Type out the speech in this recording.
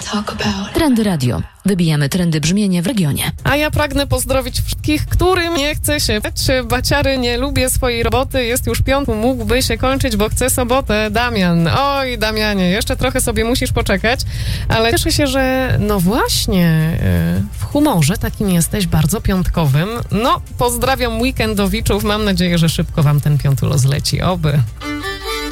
Trendy Radio. Wybijamy trendy brzmienie w regionie. A ja pragnę pozdrowić wszystkich, którym nie chce się baciary, nie lubię swojej roboty, jest już piątek, mógłby się kończyć, bo chcę sobotę. Damian, oj Damianie, jeszcze trochę sobie musisz poczekać, ale cieszę się, że no właśnie w humorze takim jesteś, bardzo piątkowym. No, pozdrawiam weekendowiczów, mam nadzieję, że szybko wam ten piątulo zleci, oby.